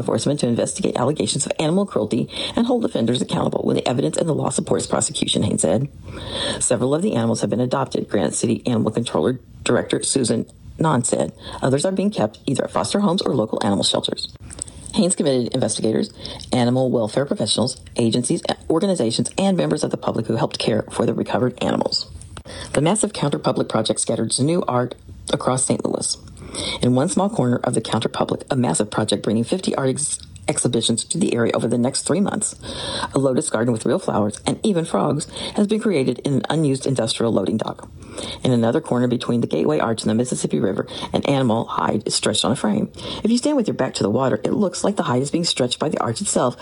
enforcement to investigate allegations of animal cruelty and hold offenders accountable when the evidence and the law supports prosecution, Haines said. Several of the animals have been adopted, Granite City Animal Controller Director Susan Nahn said. Others are being kept either at foster homes or local animal shelters. Haines committed investigators, animal welfare professionals, agencies, organizations, and members of the public who helped care for the recovered animals. The massive Counter Public project scattered new art across St. Louis. In one small corner of the Counter Public, a massive project bringing 50 art exhibitions to the area over the next 3 months. A lotus garden with real flowers and even frogs has been created in an unused industrial loading dock. In another corner between the Gateway Arch and the Mississippi River, an animal hide is stretched on a frame. If you stand with your back to the water, it looks like the hide is being stretched by the arch itself,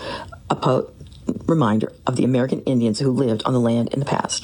a reminder of the American Indians who lived on the land in the past.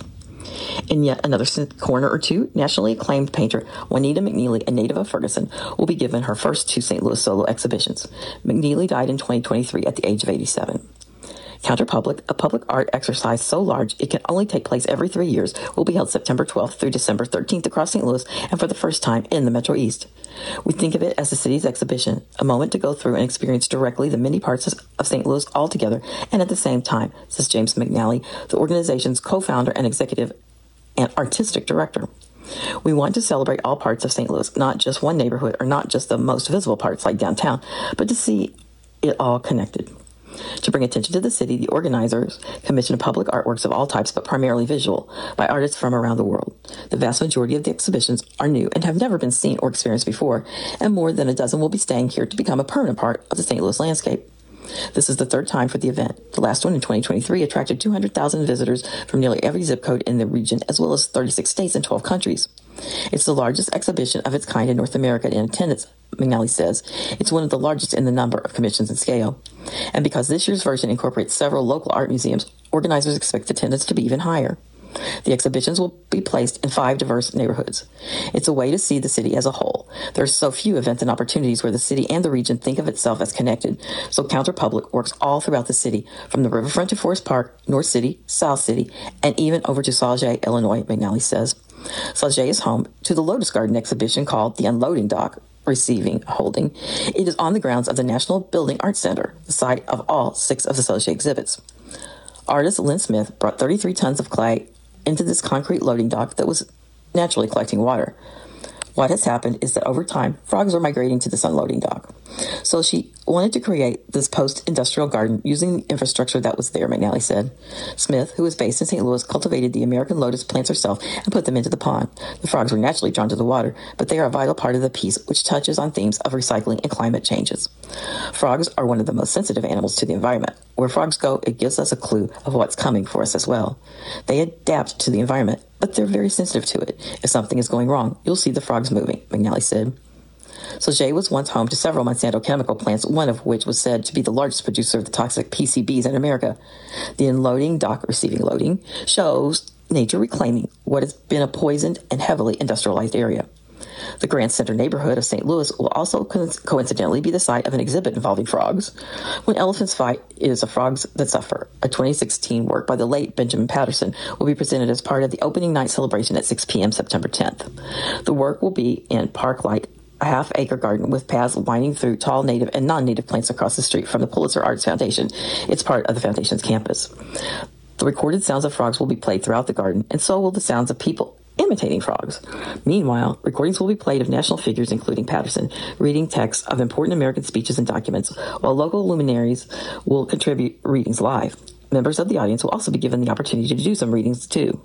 In yet another corner or two, nationally acclaimed painter Juanita McNeely, a native of Ferguson, will be given her first 2 St. Louis solo exhibitions. McNeely died in 2023 at the age of 87. Counter Public, a public art exercise so large it can only take place every 3 years, will be held September 12th through December 13th across St. Louis and for the first time in the Metro East. We think of it as the city's exhibition, a moment to go through and experience directly the many parts of St. Louis all together and at the same time, says James McNally, the organization's co-founder and executive and artistic director. We want to celebrate all parts of St. Louis, not just one neighborhood or not just the most visible parts like downtown, but to see it all connected. To bring attention to the city, the organizers commissioned public artworks of all types, but primarily visual, by artists from around the world. The vast majority of the exhibitions are new and have never been seen or experienced before, and more than a dozen will be staying here to become a permanent part of the St. Louis landscape. This is the 3rd time for the event. The last one in 2023 attracted 200,000 visitors from nearly every zip code in the region, as well as 36 states and 12 countries. It's the largest exhibition of its kind in North America in attendance, McNally says. It's one of the largest in the number of commissions and scale. And because this year's version incorporates several local art museums, organizers expect attendance to be even higher. The exhibitions will be placed in 5 diverse neighborhoods. It's a way to see the city as a whole. There are so few events and opportunities where the city and the region think of itself as connected, so Counter Public works all throughout the city, from the riverfront to Forest Park, North City, South City, and even over to Sauget, Illinois, McNally says. Sauget is home to the Lotus Garden exhibition called The Unloading Dock, holding. It is on the grounds of the National Building Arts Center, the site of all 6 of the Sauget exhibits. Artist Lynn Smith brought 33 tons of clay into this concrete loading dock that was naturally collecting water. What has happened is that over time, frogs are migrating to this unloading dock. So she wanted to create this post-industrial garden using the infrastructure that was there, McNally said. Smith, who is based in St. Louis, cultivated the American lotus plants herself and put them into the pond. The frogs were naturally drawn to the water, but they are a vital part of the piece, which touches on themes of recycling and climate changes. Frogs are one of the most sensitive animals to the environment. Where frogs go, it gives us a clue of what's coming for us as well. They adapt to the environment, but they're very sensitive to it. If something is going wrong, you'll see the frogs moving, McNally said. Sauget was once home to several Monsanto chemical plants, one of which was said to be the largest producer of the toxic PCBs in America. The unloading dock receiving loading shows nature reclaiming what has been a poisoned and heavily industrialized area. The Grand Center neighborhood of St. Louis will also coincidentally be the site of an exhibit involving frogs. When Elephants Fight, It is the Frogs That Suffer, a 2016 work by the late Benjamin Patterson, will be presented as part of the opening night celebration at 6 p.m. September 10th. The work will be in Park Light, a half-acre garden with paths winding through tall native and non-native plants across the street from the Pulitzer Arts Foundation. It's part of the foundation's campus. The recorded sounds of frogs will be played throughout the garden, and so will the sounds of people imitating frogs. Meanwhile, recordings will be played of national figures, including Patterson, reading texts of important American speeches and documents, while local luminaries will contribute readings live. Members of the audience will also be given the opportunity to do some readings, too.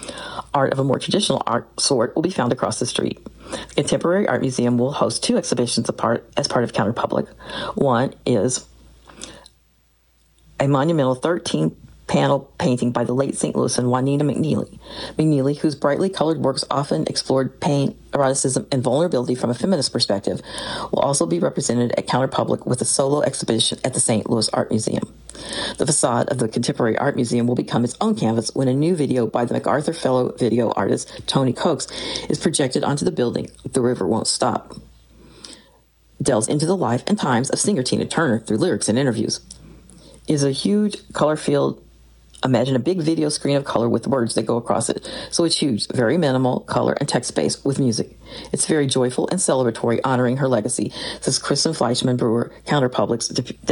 Art of a more traditional art sort will be found across the street. The Contemporary Art Museum will host 2 exhibitions as part of Counter Public. One is a monumental 13-panel painting by the late St. Louisan Juanita McNeely. McNeely, whose brightly colored works often explored pain, eroticism, and vulnerability from a feminist perspective, will also be represented at Counter Public with a solo exhibition at the St. Louis Art Museum. The facade of the Contemporary Art Museum will become its own canvas when a new video by the MacArthur Fellow video artist Tony Coates is projected onto the building, The River Won't Stop. It delves into the life and times of singer Tina Turner through lyrics and interviews. It is a huge color field Imagine a big video screen of color with words that go across it. So it's huge, very minimal, color and text-based with music. It's very joyful and celebratory, honoring her legacy, says Kristen Fleischman Brewer, Counterpublic's